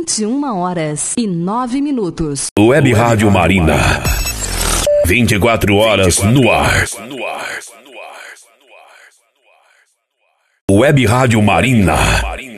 21h09. Web Rádio Marina. 24 horas no ar. Web Rádio Marina.